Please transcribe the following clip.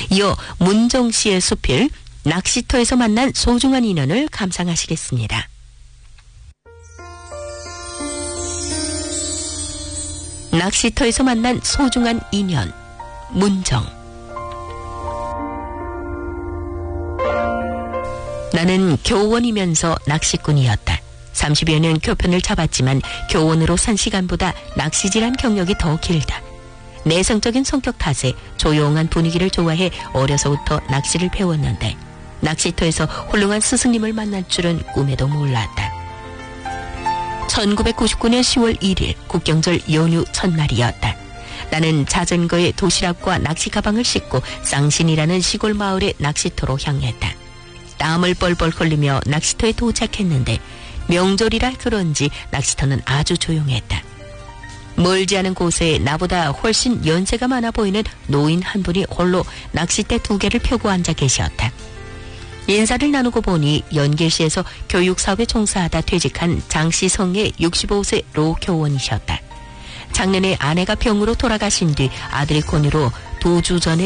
이어 문정 씨의 수필 낚시터에서 만난 소중한 인연을 감상하시겠습니다. 낚시터에서 만난 소중한 인연, 문정. 나는 교원이면서 낚시꾼이었다. 30여 년 교편을 잡았지만 교원으로 산 시간보다 낚시질한 경력이 더 길다. 내성적인 성격 탓에 조용한 분위기를 좋아해 어려서부터 낚시를 배웠는데 낚시터에서 훌륭한 스승님을 만날 줄은 꿈에도 몰랐다. 1999년 10월 1일 국경절 연휴 첫날이었다. 나는 자전거에 도시락과 낚시 가방을 싣고 쌍신이라는 시골 마을의 낚시터로 향했다. 땀을 뻘뻘 흘리며 낚시터에 도착했는데 명절이라 그런지 낚시터는 아주 조용했다. 멀지 않은 곳에 나보다 훨씬 연세가 많아 보이는 노인 한 분이 홀로 낚싯대 2개를 펴고 앉아 계셨다. 인사를 나누고 보니 연길시에서 교육사업에 종사하다 퇴직한 장씨성의 65세 로 교원이셨다. 작년에 아내가 병으로 돌아가신 뒤 아들의 권유로 2주 전에